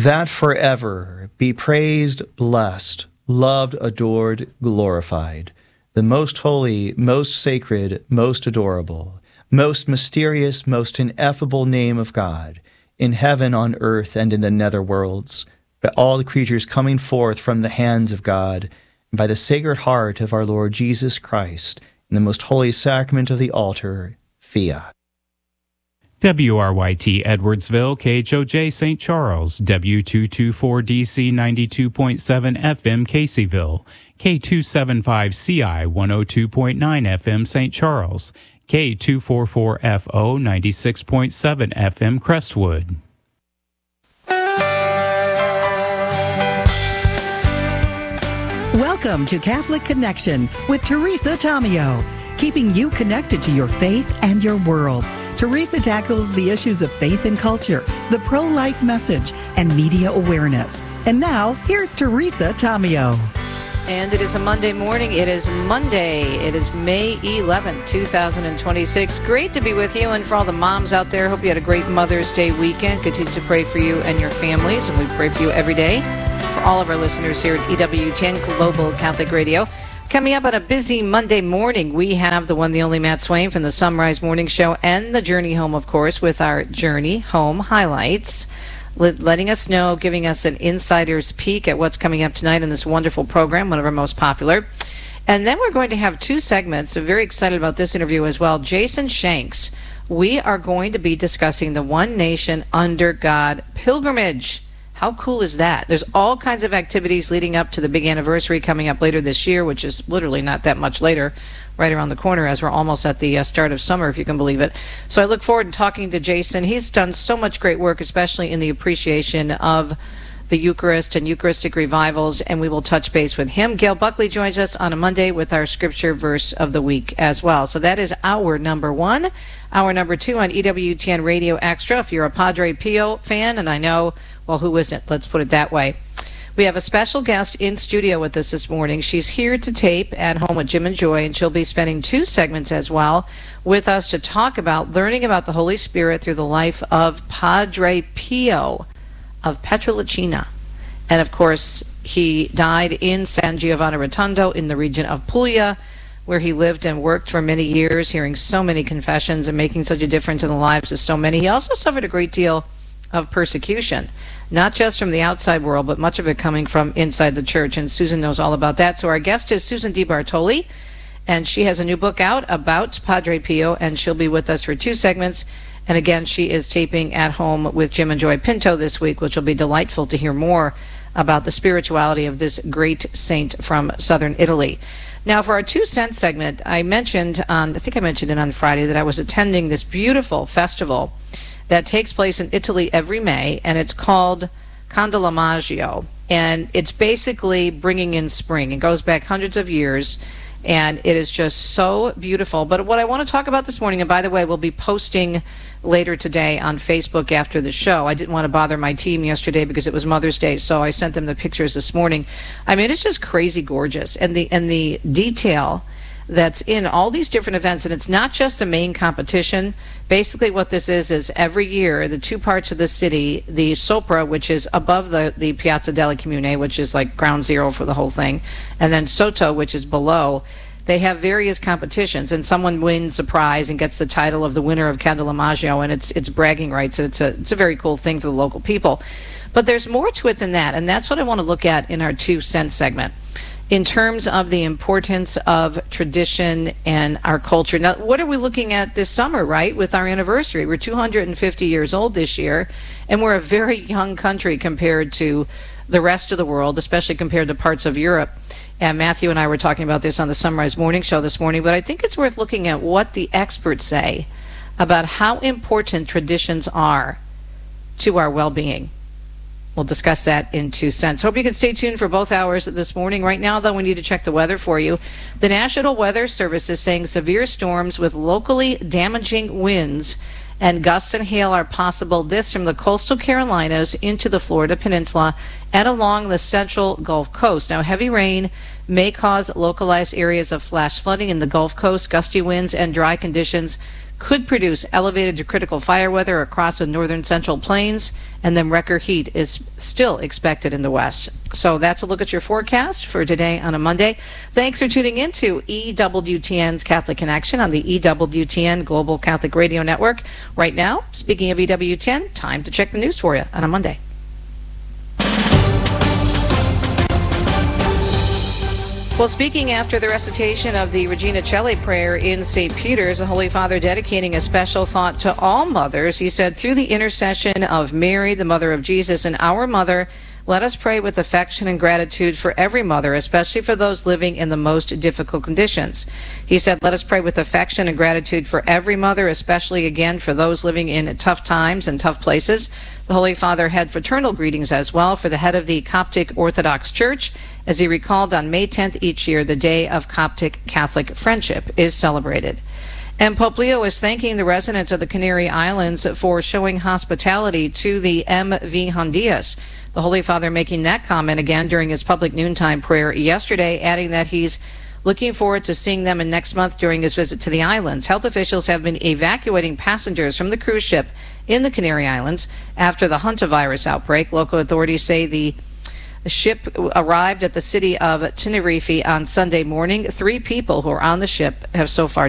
that forever be praised, blessed, loved, adored, glorified, the most holy, most sacred, most adorable, most mysterious, most ineffable name of God, in heaven, on earth, and in the netherworlds, by all the creatures coming forth from the hands of God, and by the Sacred Heart of our Lord Jesus Christ, in the most holy sacrament of the altar, fiat. WRYT Edwardsville, KHOJ St. Charles, W224DC 92.7 FM Caseyville, K275CI 102.9 FM St. Charles, K244FO 96.7 FM Crestwood. Welcome to Catholic Connection with Teresa Tomeo, keeping you connected to your faith and your world. Teresa tackles the issues of faith and culture, the pro-life message, and media awareness. And now, here's Teresa Tomeo. And it is a Monday morning. It is Monday. It is May 11th, 2026. Great to be with you. And for all the moms out there, hope you had a great Mother's Day weekend. Continue to pray for you and your families. And we pray for you every day. For all of our listeners here at EWTN Global Catholic Radio. Coming up on a busy Monday morning, we have the one, the only Matt Swain from the Sunrise Morning Show and the Journey Home, of course, with our Journey Home highlights, letting us know, giving us an insider's peek at what's coming up tonight in this wonderful program, one of our most popular. And then we're going to have two segments. I'm very excited about this interview as well. Jason Shanks, we are going to be discussing the One Nation Under God pilgrimage. How cool is that? There's all kinds of activities leading up to the big anniversary coming up later this year, which is literally not that much later, right around the corner as we're almost at the start of summer, if you can believe it. So I look forward to talking to Jason. He's done so much great work, especially in the appreciation of the Eucharist and Eucharistic revivals, and we will touch base with him. Gail Buckley joins us on a Monday with our scripture verse of the week as well. So that is hour number one. Hour number two on EWTN Radio Extra. If you're a Padre Pio fan, and I know, well, who isn't? Let's put it that way. We have a special guest in studio with us this morning. She's here to tape at home with Jim and Joy, and she'll be spending two segments as well with us to talk about learning about the Holy Spirit through the life of Padre Pio of Pietrelcina. And of course, he died in San Giovanni Rotondo in the region of Puglia, where he lived and worked for many years, hearing so many confessions and making such a difference in the lives of so many. He also suffered a great deal of persecution, not just from the outside world, but much of it coming from inside the church. And Susan knows all about that. So our guest is Susan DiBartoli, and she has a new book out about Padre Pio, and she'll be with us for two segments. And again, she is taping at home with Jim and Joy Pinto this week, which will be delightful to hear more about the spirituality of this great saint from southern Italy. Now, for our 2 cent segment, I mentioned I think I mentioned it on Friday, that I was attending this beautiful festival that takes place in Italy every May, and it's called Candela and it's basically bringing in spring. It goes back hundreds of years, and it is just so beautiful. But what I want to talk about this morning, and by the way, we'll be posting later today on Facebook after the show. I didn't want to bother my team yesterday because it was Mother's Day, so I sent them the pictures this morning. I mean, it's just crazy gorgeous, and the detail that's in all these different events. And it's not just a main competition. Basically what this is every year, the two parts of the city, the Sopra, which is above the Piazza delle Comune, which is like ground zero for the whole thing, and then Sotto, which is below, they have various competitions, and someone wins a prize and gets the title of the winner of Candela, and it's bragging rights. It's a very cool thing for the local people. But there's more to it than that, and that's what I want to look at in our 2 cent segment, in terms of the importance of tradition and our culture. Now, what are we looking at this summer, right, with our anniversary? We're 250 years old this year, and we're a very young country compared to the rest of the world, especially compared to parts of Europe. And Matthew and I were talking about this on the Sunrise Morning Show this morning, but I think it's worth looking at what the experts say about how important traditions are to our well-being. We'll discuss that in 2 cents. Hope you can stay tuned for both hours this morning. Right now, though, we need to check the weather for you. The National Weather Service is saying severe storms with locally damaging winds and gusts and hail are possible. This from the coastal Carolinas into the Florida Peninsula and along the central Gulf Coast. Now, heavy rain may cause localized areas of flash flooding in the Gulf Coast. Gusty winds and dry conditions could produce elevated to critical fire weather across the northern central plains, and then record heat is still expected in the west. So that's a look at your forecast for today on a Monday. Thanks for tuning in to EWTN's Catholic Connection on the EWTN Global Catholic Radio Network. Right now, speaking of EWTN, time to check the news for you on a Monday. Well, speaking after the recitation of the Regina Coeli prayer in St. Peter's, the Holy Father dedicating a special thought to all mothers. He said, through the intercession of Mary, the mother of Jesus, and our mother, let us pray with affection and gratitude for every mother, especially for those living in the most difficult conditions. He said, let us pray with affection and gratitude for every mother, especially, again, for those living in tough times and tough places. The Holy Father had fraternal greetings as well for the head of the Coptic Orthodox Church, as he recalled on May 10th each year, the Day of Coptic Catholic Friendship is celebrated. And Pope Leo is thanking the residents of the Canary Islands for showing hospitality to the MV Hondias. The Holy Father making that comment again during his public noontime prayer yesterday, adding that he's looking forward to seeing them in next month during his visit to the islands. Health officials have been evacuating passengers from the cruise ship in the Canary Islands after the hantavirus outbreak. Local authorities say the ship arrived at the city of Tenerife on Sunday morning. 3 people who are on the ship have so far